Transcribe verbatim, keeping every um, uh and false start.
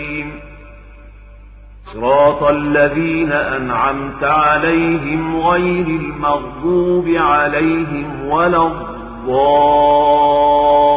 صراط الذين أنعمت عليهم غير المغضوب عليهم ولا الضالين.